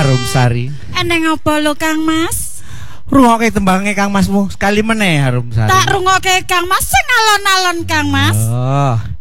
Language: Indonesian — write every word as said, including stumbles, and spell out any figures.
Harum Sari. Eneng apa lho Kang Mas? Rungokke tembange Kang Masmu sekali meneh Harum Sari. Tak rungokke Kang Mas sing alon-alon Kang Mas. Oh.